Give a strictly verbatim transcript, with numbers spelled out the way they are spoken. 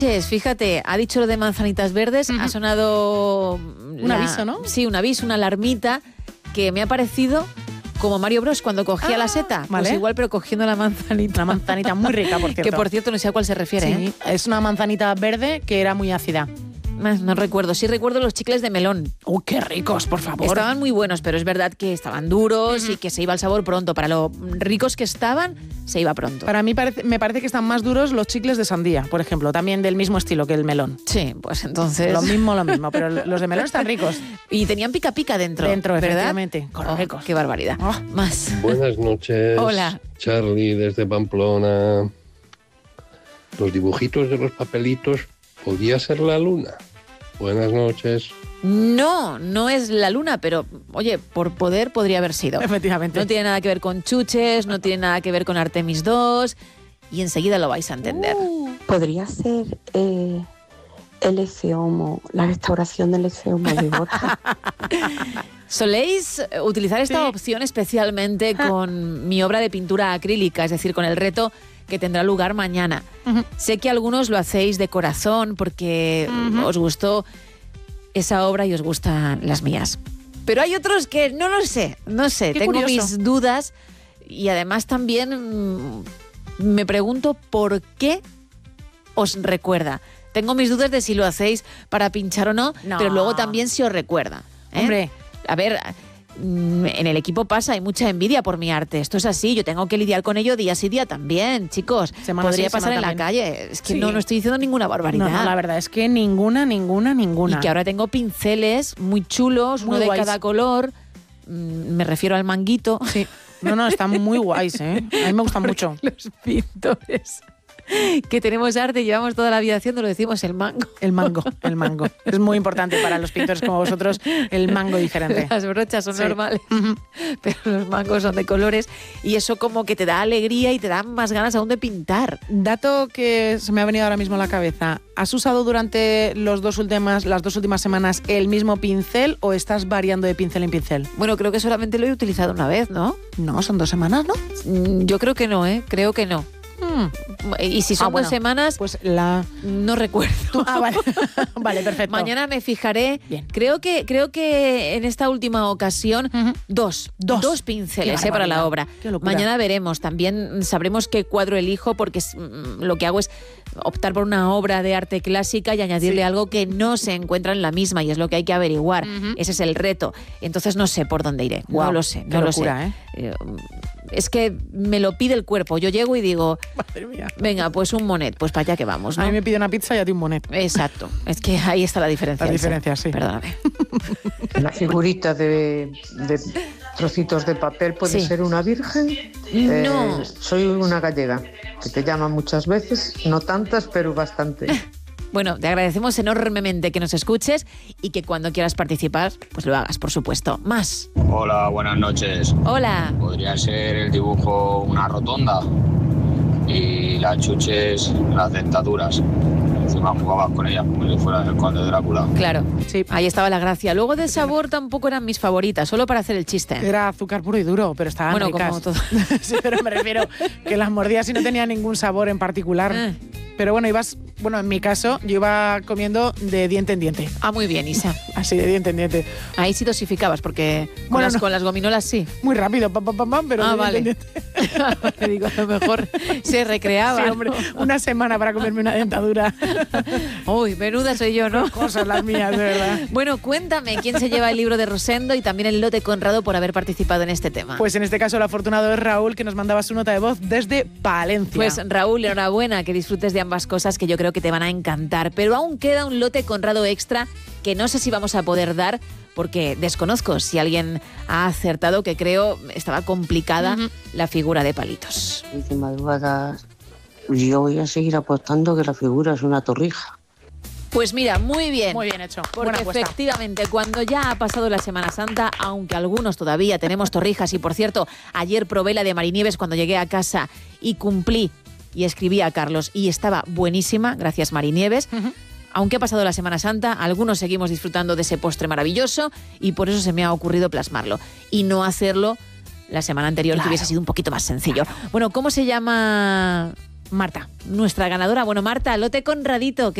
Fíjate, ha dicho lo de manzanitas verdes, uh-huh. ha sonado... Un la, aviso, ¿no? Sí, un aviso, una alarmita que me ha parecido como Mario Bros cuando cogía ah, la seta. Vale. Pues igual, pero cogiendo la manzanita. Una manzanita muy rica, por cierto. Que por cierto no sé a cuál se refiere. Sí, ¿eh? Es una manzanita verde que era muy ácida. No, no recuerdo, sí recuerdo los chicles de melón. ¡Oh, qué ricos, por favor! Estaban muy buenos, pero es verdad que estaban duros uh-huh. y que se iba el sabor pronto. Para lo ricos que estaban, se iba pronto. Para mí parece, me parece que están más duros los chicles de sandía, por ejemplo, también del mismo estilo que el melón. Sí, pues entonces... Lo mismo, lo mismo, pero los de melón están ricos. Y tenían pica pica dentro. Dentro, ¿verdad? efectivamente. Oh, ricos. Qué barbaridad. Oh. Más. Buenas noches. Hola. Charlie desde Pamplona. Los dibujitos de los papelitos, ¿podía ser la luna? Buenas noches. No, no es la luna, pero, oye, por poder podría haber sido. Efectivamente. No tiene nada que ver con chuches, no tiene nada que ver con Artemis dos, y enseguida lo vais a entender. Uh, podría ser eh, el Eceomo, la restauración del Eceomo de Borja. Soléis utilizar esta sí. opción especialmente con mi obra de pintura acrílica, es decir, con el reto que tendrá lugar mañana. Uh-huh. Sé que algunos lo hacéis de corazón porque uh-huh. os gustó esa obra y os gustan las mías. Pero hay otros que no lo sé, no sé, Qué tengo curioso. mis dudas y además también mmm, me pregunto por qué os recuerda. Tengo mis dudas de si lo hacéis para pinchar o no, no. pero luego también si os recuerda. ¿eh? Hombre. A ver... En el equipo pasa, hay mucha envidia por mi arte. Esto es así, yo tengo que lidiar con ello día sí día también, chicos. Semana Podría sí, pasar en también. la calle. Es que sí. no, no estoy diciendo ninguna barbaridad. No, no, la verdad es que ninguna, ninguna, ninguna. Y que ahora tengo pinceles muy chulos, muy uno de guays. cada color. Me refiero al manguito. Sí. No, no, están muy guays, ¿eh? A mí me gustan mucho. Los pintores que tenemos arte y llevamos toda la vida haciendo, lo decimos el mango. El mango, el mango. Es muy importante para los pintores como vosotros el mango diferente. Las brochas son sí. normales, uh-huh. pero los mangos son de colores y eso como que te da alegría y te da más ganas aún de pintar. Dato que se me ha venido ahora mismo a la cabeza. ¿Has usado durante los dos últimas, las dos últimas semanas el mismo pincel o estás variando de pincel en pincel? Bueno, creo que solamente lo he utilizado una vez, ¿no? No, son dos semanas, ¿no? Yo creo que no, ¿eh? Creo que no. Hmm. Y si son ah, bueno, dos semanas, pues la... no recuerdo. Tú, ah, vale. Vale, perfecto. Mañana me fijaré. Bien. Creo que creo que en esta última ocasión uh-huh. dos, dos, dos pinceles eh, para la obra. Mañana veremos. También sabremos qué cuadro elijo porque lo que hago es optar por una obra de arte clásica y añadirle sí. algo que no se encuentra en la misma y es lo que hay que averiguar. Uh-huh. Ese es el reto. Entonces no sé por dónde iré. Wow, no lo sé. No qué lo locura, sé. ¿eh? Es que me lo pide el cuerpo. Yo llego y digo, madre mía. Venga, pues un monet, pues para allá que vamos, ¿no? A mí me pide una pizza y a ti un monet. Exacto, es que ahí está la diferencia. La diferencia, sí. Perdóname. La figurita de, de trocitos de papel puede sí. ser una virgen. No. Eh, soy una gallega, que te llaman muchas veces, no tantas, pero bastante. Bueno, te agradecemos enormemente que nos escuches y que cuando quieras participar, pues lo hagas, por supuesto. Más. Hola, buenas noches. Hola. Podría ser el dibujo una rotonda y las chuches, las dentaduras. Encima jugabas con ellas como si fuera el conde Drácula. Claro, sí, ahí estaba la gracia. Luego de sabor tampoco eran mis favoritas, solo para hacer el chiste. Era azúcar puro y duro, pero estaban bueno, ricas. Como todo. Sí, pero me refiero que las mordías y no tenía ningún sabor en particular. Eh. Pero bueno, ibas, bueno, en mi caso, yo iba comiendo de diente en diente. Ah, muy bien, Isa. Así, de diente en diente. Ahí sí dosificabas, porque con, bueno, las, no. con las gominolas sí. Muy rápido, pam, pam, pam, pam, pero ah, de vale. diente en diente. Digo, a lo mejor se recreaba. Sí, hombre, una semana para comerme una dentadura. Uy, menuda soy yo, ¿no? Cosas las mías, de verdad. Bueno, cuéntame, ¿quién se lleva el libro de Rosendo y también el lote Conrado por haber participado en este tema? Pues en este caso el afortunado es Raúl, que nos mandaba su nota de voz desde Palencia. Pues Raúl, enhorabuena, que disfrutes de ambas cosas que yo creo que te van a encantar. Pero aún queda un lote Conrado extra que no sé si vamos a poder dar porque desconozco si alguien ha acertado, que creo estaba complicada uh-huh. la figura de palitos. De madrugada, yo voy a seguir apostando que la figura es una torrija. Pues mira, muy bien. Muy bien hecho. Porque efectivamente, cuando ya ha pasado la Semana Santa, aunque algunos todavía tenemos torrijas, y por cierto, ayer probé la de Marinieves cuando llegué a casa y cumplí y escribí a Carlos y estaba buenísima, gracias Marinieves. Uh-huh. Aunque ha pasado la Semana Santa, algunos seguimos disfrutando de ese postre maravilloso y por eso se me ha ocurrido plasmarlo y no hacerlo la semana anterior, claro, que hubiese sido un poquito más sencillo. Claro. Bueno, ¿cómo se llama Marta, nuestra ganadora. Bueno, Marta, lote Conradito.